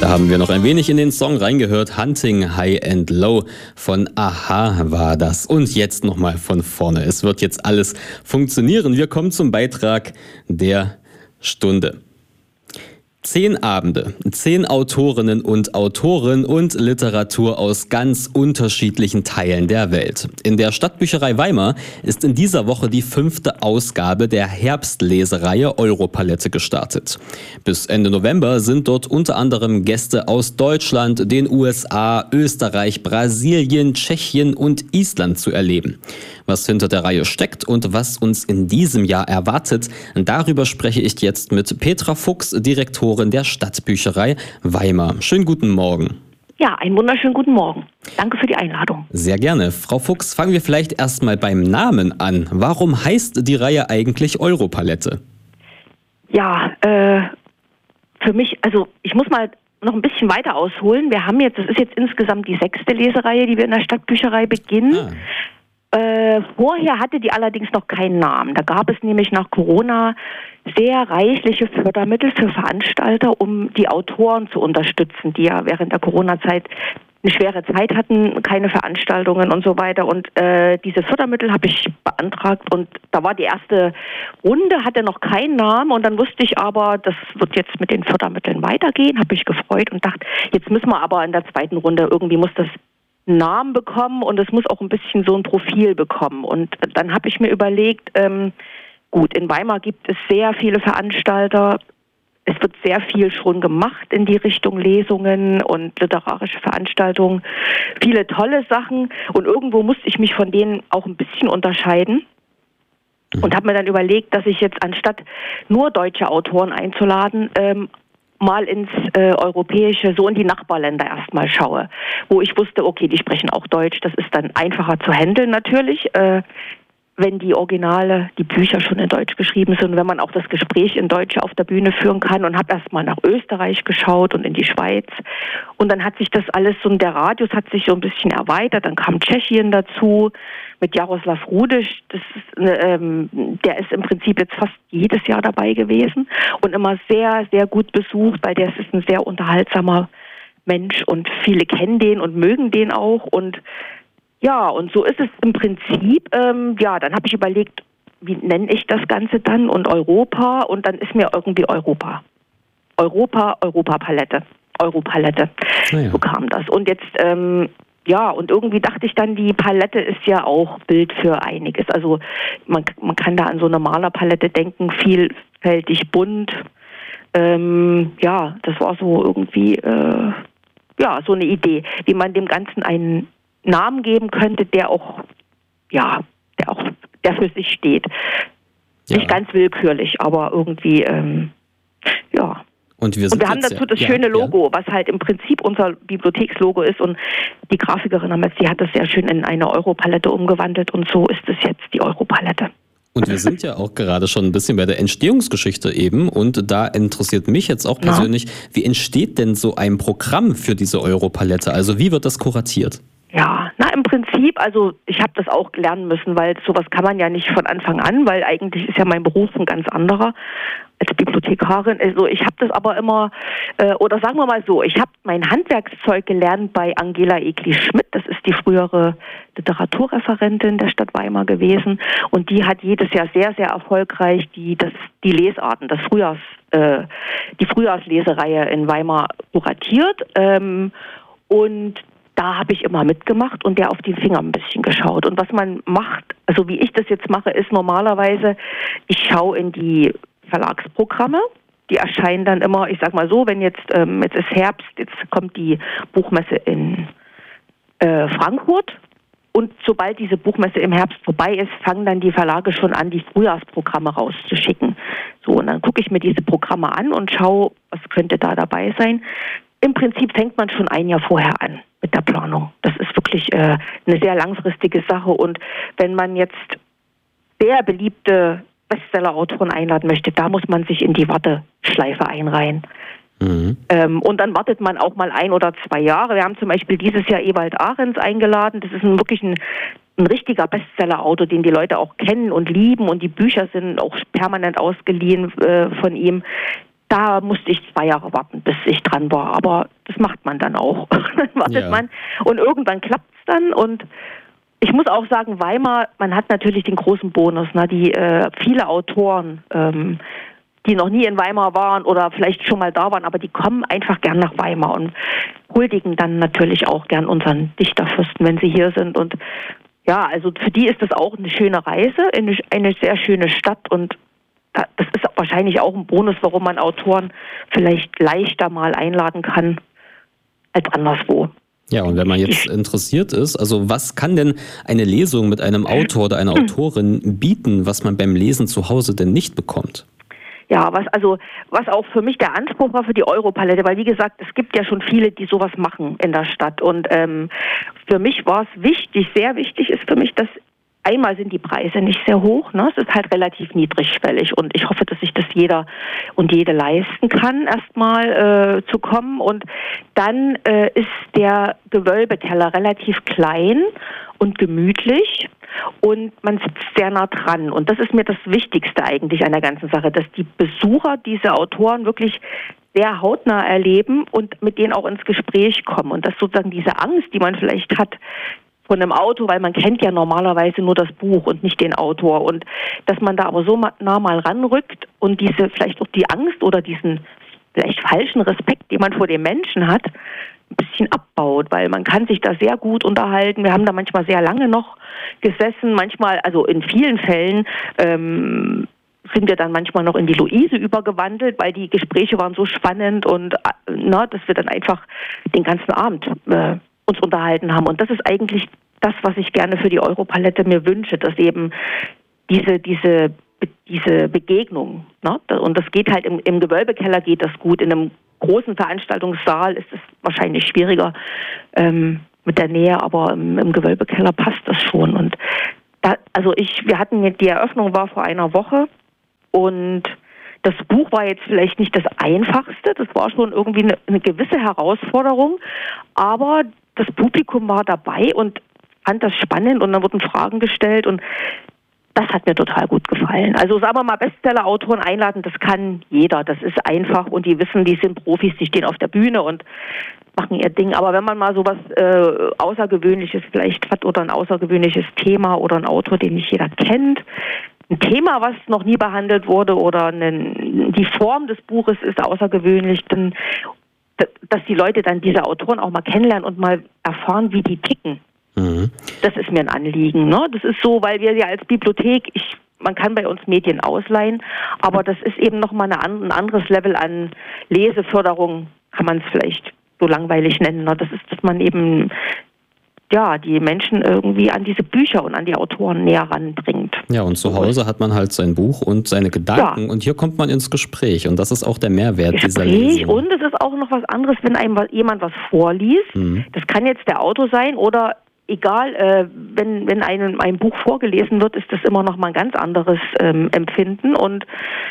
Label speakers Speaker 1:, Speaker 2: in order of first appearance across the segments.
Speaker 1: Da haben wir noch ein wenig in den Song reingehört. Hunting High and Low von a-ha war das. Und jetzt nochmal von vorne. Es wird jetzt alles funktionieren. Wir kommen zum Beitrag der Stunde. 10 Abende, 10 Autorinnen und Autoren und Literatur aus ganz unterschiedlichen Teilen der Welt. In der Stadtbücherei Weimar ist in dieser Woche die 5. Ausgabe der Herbstlesereihe Europalette gestartet. Bis Ende November sind dort unter anderem Gäste aus Deutschland, den USA, Österreich, Brasilien, Tschechien und Island zu erleben. Was hinter der Reihe steckt und was uns in diesem Jahr erwartet, darüber spreche ich jetzt mit Petra Fuchs, Direktorin der Stadtbücherei Weimar. Schönen guten Morgen.
Speaker 2: Ja, einen wunderschönen guten Morgen. Danke für die Einladung.
Speaker 1: Sehr gerne. Frau Fuchs, fangen wir vielleicht erstmal beim Namen an. Warum heißt die Reihe eigentlich Europalette?
Speaker 2: Ja, für mich, also ich muss mal noch ein bisschen weiter ausholen. Das ist jetzt insgesamt die 6. Lesereihe, die wir in der Stadtbücherei beginnen. Vorher hatte die allerdings noch keinen Namen. Da gab es nämlich nach Corona sehr reichliche Fördermittel für Veranstalter, um die Autoren zu unterstützen, die ja während der Corona-Zeit eine schwere Zeit hatten, keine Veranstaltungen und so weiter. Und diese Fördermittel habe ich beantragt und da war die erste Runde, hatte noch keinen Namen und dann wusste ich aber, das wird jetzt mit den Fördermitteln weitergehen, habe mich gefreut und dachte, jetzt müssen wir aber in der zweiten Runde, irgendwie muss das Namen bekommen und es muss auch ein bisschen so ein Profil bekommen. Und dann habe ich mir überlegt, gut, in Weimar gibt es sehr viele Veranstalter. Es wird sehr viel schon gemacht in die Richtung Lesungen und literarische Veranstaltungen. Viele tolle Sachen und irgendwo musste ich mich von denen auch ein bisschen unterscheiden. Und habe mir dann überlegt, dass ich jetzt anstatt nur deutsche Autoren einzuladen, mal ins Europäische, so in die Nachbarländer erstmal schaue, wo ich wusste, okay, die sprechen auch Deutsch, das ist dann einfacher zu handeln natürlich, wenn die Originale, die Bücher schon in Deutsch geschrieben sind und wenn man auch das Gespräch in Deutsch auf der Bühne führen kann und habe erstmal nach Österreich geschaut und in die Schweiz und dann hat sich das alles so, der Radius hat sich so ein bisschen erweitert, dann kam Tschechien dazu mit Jaroslav Rudiš, der ist im Prinzip jetzt fast jedes Jahr dabei gewesen und immer sehr, sehr gut besucht, weil der ist ein sehr unterhaltsamer Mensch und viele kennen den und mögen den auch und ja, und so ist es im Prinzip, dann habe ich überlegt, wie nenne ich das Ganze dann und Europa und dann ist mir irgendwie Europapalette. Ja. So kam das. Und jetzt, und irgendwie dachte ich dann, die Palette ist ja auch Bild für einiges. Also man kann da an so eine Malerpalette denken, vielfältig bunt. Das war so irgendwie, so eine Idee, wie man dem Ganzen einen Namen geben könnte, der für sich steht. Ja. Nicht ganz willkürlich, aber irgendwie, Und wir haben dazu das schöne Logo, was halt im Prinzip unser Bibliothekslogo ist und die Grafikerin die hat das sehr schön in eine Europalette umgewandelt und so ist es jetzt die Europalette.
Speaker 1: Und wir sind ja auch gerade schon ein bisschen bei der Entstehungsgeschichte eben und da interessiert mich jetzt auch persönlich, wie entsteht denn so ein Programm für diese Europalette? Also wie wird das kuratiert?
Speaker 2: Ja, im Prinzip, also ich habe das auch lernen müssen, weil sowas kann man ja nicht von Anfang an, weil eigentlich ist ja mein Beruf ein ganz anderer als Bibliothekarin. Also ich habe das aber immer, oder sagen wir mal so, ich habe mein Handwerkszeug gelernt bei Angela Egli-Schmidt, das ist die frühere Literaturreferentin der Stadt Weimar gewesen und die hat jedes Jahr sehr, sehr erfolgreich die Lesarten, die Frühjahrslesereihe in Weimar kuratiert und da habe ich immer mitgemacht und der auf die Finger ein bisschen geschaut. Und was man macht, also wie ich das jetzt mache, ist normalerweise, ich schaue in die Verlagsprogramme. Die erscheinen dann immer, ich sag mal so, wenn jetzt ist Herbst, jetzt kommt die Buchmesse in Frankfurt. Und sobald diese Buchmesse im Herbst vorbei ist, fangen dann die Verlage schon an, die Frühjahrsprogramme rauszuschicken. So, und dann gucke ich mir diese Programme an und schaue, was könnte da dabei sein. Im Prinzip fängt man schon ein Jahr vorher an mit der Planung. Das ist wirklich eine sehr langfristige Sache. Und wenn man jetzt sehr beliebte Bestseller-Autoren einladen möchte, da muss man sich in die Warteschleife einreihen. Und dann wartet man auch mal 1 oder 2 Jahre. Wir haben zum Beispiel dieses Jahr Ewald Ahrens eingeladen. Das ist wirklich ein richtiger Bestseller-Autor, den die Leute auch kennen und lieben. Und die Bücher sind auch permanent ausgeliehen von ihm. Da musste ich 2 Jahre warten, bis ich dran war. Aber das macht man dann auch. Dann wartet man und irgendwann klappt es dann. Und ich muss auch sagen, Weimar, man hat natürlich den großen Bonus, ne, die viele Autoren, die noch nie in Weimar waren oder vielleicht schon mal da waren, aber die kommen einfach gern nach Weimar und huldigen dann natürlich auch gern unseren Dichterfürsten, wenn sie hier sind. Und ja, also für die ist das auch eine schöne Reise, eine sehr schöne Stadt, und das ist wahrscheinlich auch ein Bonus, warum man Autoren vielleicht leichter mal einladen kann als anderswo.
Speaker 1: Ja, und wenn man jetzt interessiert ist, also was kann denn eine Lesung mit einem Autor oder einer Autorin bieten, was man beim Lesen zu Hause denn nicht bekommt?
Speaker 2: Ja, was auch für mich der Anspruch war für die Europalette, weil wie gesagt, es gibt ja schon viele, die sowas machen in der Stadt, und für mich war es wichtig, sehr wichtig ist für mich, dass einmal sind die Preise nicht sehr hoch, ne? Es ist halt relativ niedrigschwellig, und ich hoffe, dass sich das jeder und jede leisten kann, erstmal zu kommen. Und dann ist der Gewölbekeller relativ klein und gemütlich und man sitzt sehr nah dran. Und das ist mir das Wichtigste eigentlich an der ganzen Sache, dass die Besucher diese Autoren wirklich sehr hautnah erleben und mit denen auch ins Gespräch kommen. Und dass sozusagen diese Angst, die man vielleicht hat, von einem Autor, weil man kennt ja normalerweise nur das Buch und nicht den Autor, und dass man da aber so nah mal ranrückt und diese vielleicht auch die Angst oder diesen vielleicht falschen Respekt, den man vor dem Menschen hat, ein bisschen abbaut, weil man kann sich da sehr gut unterhalten. Wir haben da manchmal sehr lange noch gesessen, manchmal, also in vielen Fällen sind wir dann manchmal noch in die Luise übergewandelt, weil die Gespräche waren so spannend, und dass wir dann einfach den ganzen Abend uns unterhalten haben. Und das ist eigentlich das, was ich gerne für die Europalette mir wünsche, dass eben diese Begegnung, ne? Und das geht halt im Gewölbekeller geht das gut, in einem großen Veranstaltungssaal ist es wahrscheinlich schwieriger mit der Nähe, aber im Gewölbekeller passt das schon. Und die Eröffnung war vor einer Woche, und das Buch war jetzt vielleicht nicht das Einfachste, das war schon irgendwie eine gewisse Herausforderung, aber das Publikum war dabei und fand das spannend, und dann wurden Fragen gestellt, und das hat mir total gut gefallen. Also sagen wir mal, Bestseller-Autoren einladen, das kann jeder, das ist einfach, und die wissen, die sind Profis, die stehen auf der Bühne und machen ihr Ding. Aber wenn man mal sowas Außergewöhnliches vielleicht hat oder ein außergewöhnliches Thema oder ein Autor, den nicht jeder kennt, ein Thema, was noch nie behandelt wurde, oder die Form des Buches ist außergewöhnlich, dann dass die Leute dann diese Autoren auch mal kennenlernen und mal erfahren, wie die ticken. Mhm. Das ist mir ein Anliegen. Ne? Das ist so, weil wir ja als Bibliothek, man kann bei uns Medien ausleihen, aber das ist eben nochmal ein anderes Level an Leseförderung, kann man es vielleicht so langweilig nennen. Ne? Das ist, dass man eben die Menschen irgendwie an diese Bücher und an die Autoren näher ranbringt.
Speaker 1: Ja, und zu Hause hat man halt sein Buch und seine Gedanken, und hier kommt man ins Gespräch, und das ist auch der Mehrwert dieser Lesung.
Speaker 2: Und es ist auch noch was anderes, wenn einem jemand was vorliest. Mhm. Das kann jetzt der Autor sein oder egal, wenn einem ein Buch vorgelesen wird, ist das immer noch mal ein ganz anderes Empfinden, und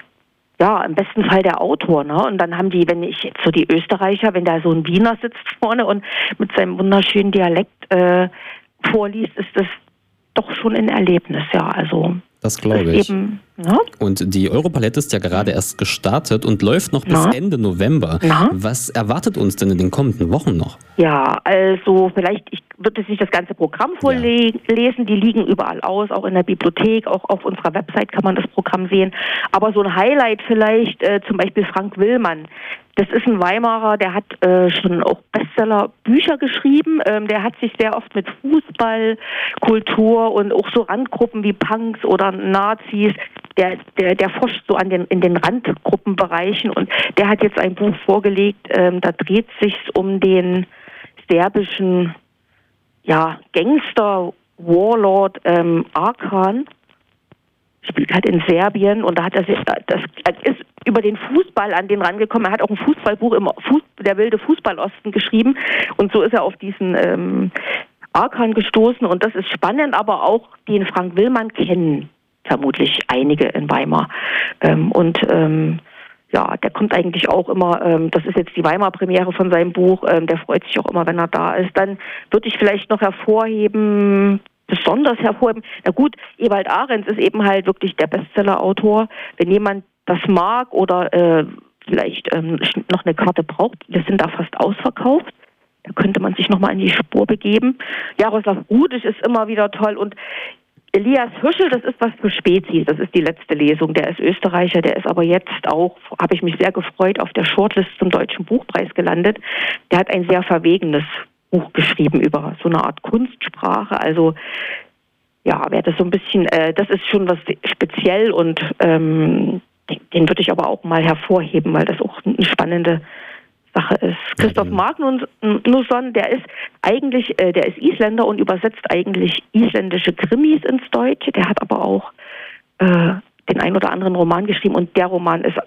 Speaker 2: ja, im besten Fall der Autor, ne? Und dann haben die Österreicher, wenn da so ein Wiener sitzt vorne und mit seinem wunderschönen Dialekt vorliest, ist das doch schon ein Erlebnis, ja, also.
Speaker 1: Das glaube ich.
Speaker 2: Eben, ne?
Speaker 1: Und die Europalette ist ja gerade erst gestartet und läuft noch bis Ende November. Was erwartet uns denn in den kommenden Wochen noch?
Speaker 2: Ja, also ich würde jetzt nicht das ganze Programm vorlesen, die liegen überall aus, auch in der Bibliothek, auch auf unserer Website kann man das Programm sehen. Aber so ein Highlight vielleicht, zum Beispiel Frank Willmann. Das ist ein Weimarer, der hat schon auch Bestseller-Bücher geschrieben. Der hat sich sehr oft mit Fußball, Kultur und auch so Randgruppen wie Punks oder Nazis, der forscht so in den Randgruppenbereichen, und der hat jetzt ein Buch vorgelegt, da dreht sich um den serbischen Gangster, Warlord Arkan, spielt halt in Serbien, und da hat das ist über den Fußball an den rangekommen. Er hat auch ein Fußballbuch der wilde Fußballosten geschrieben, und so ist er auf diesen Arkan gestoßen, und das ist spannend, aber auch den Frank Willmann kennen vermutlich einige in Weimar, der kommt eigentlich auch immer, das ist jetzt die Weimar-Premiere von seinem Buch, der freut sich auch immer, wenn er da ist. Dann würde ich vielleicht noch besonders hervorheben, na gut, Ewald Ahrens ist eben halt wirklich der Bestseller-Autor. Wenn jemand das mag oder vielleicht noch eine Karte braucht. Wir sind da fast ausverkauft. Da könnte man sich nochmal in die Spur begeben. Jaroslav Rudisch ist immer wieder toll. Und Elias Hüschel, das ist was für Spezies. Das ist die letzte Lesung. Der ist Österreicher, der ist aber jetzt auch, habe ich mich sehr gefreut, auf der Shortlist zum Deutschen Buchpreis gelandet. Der hat ein sehr verwegenes Buch geschrieben über so eine Art Kunstsprache. Also ja, wer das so ein bisschen, das ist schon was speziell und den würde ich aber auch mal hervorheben, weil das auch eine spannende Sache ist. Christoph Magnusson, der ist eigentlich, der ist Isländer und übersetzt eigentlich isländische Krimis ins Deutsche. Der hat aber auch den ein oder anderen Roman geschrieben und der Roman ist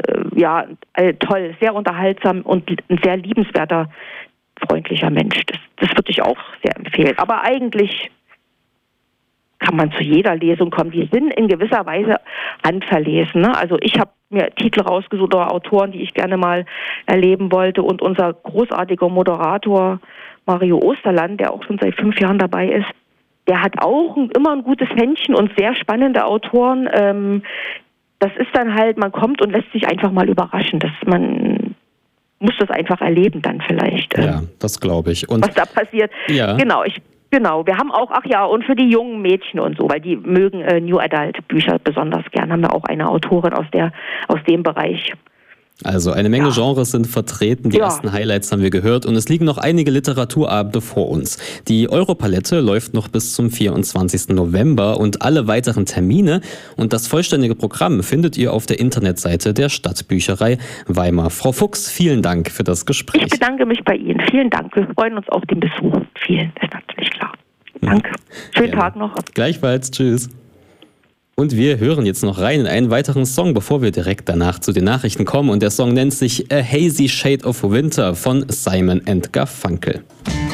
Speaker 2: toll, sehr unterhaltsam und ein sehr liebenswerter, freundlicher Mensch. Das würde ich auch sehr empfehlen. Aber eigentlich kann man zu jeder Lesung kommen. Die sind in gewisser Weise handverlesen. Ne? Also ich habe mir Titel rausgesucht oder Autoren, die ich gerne mal erleben wollte. Und unser großartiger Moderator Mario Osterland, der auch schon seit 5 Jahren dabei ist, der hat auch immer ein gutes Händchen und sehr spannende Autoren. Das ist dann halt, man kommt und lässt sich einfach mal überraschen. Man muss das einfach erleben dann vielleicht.
Speaker 1: Ja, das glaube ich. Und
Speaker 2: was da passiert. Ja. Genau, wir haben auch, und für die jungen Mädchen und so, weil die mögen New Adult Bücher besonders gern, haben wir auch eine Autorin aus dem Bereich.
Speaker 1: Also eine Menge Genres sind vertreten, die ersten Highlights haben wir gehört und es liegen noch einige Literaturabende vor uns. Die Europalette läuft noch bis zum 24. November und alle weiteren Termine und das vollständige Programm findet ihr auf der Internetseite der Stadtbücherei Weimar. Frau Fuchs, vielen Dank für das Gespräch.
Speaker 2: Ich bedanke mich bei Ihnen. Vielen Dank. Wir freuen uns auf den Besuch. Vielen, ist natürlich klar. Danke. Schönen Tag noch.
Speaker 1: Gleichfalls. Tschüss. Und wir hören jetzt noch rein in einen weiteren Song, bevor wir direkt danach zu den Nachrichten kommen. Und der Song nennt sich A Hazy Shade of Winter von Simon & Garfunkel.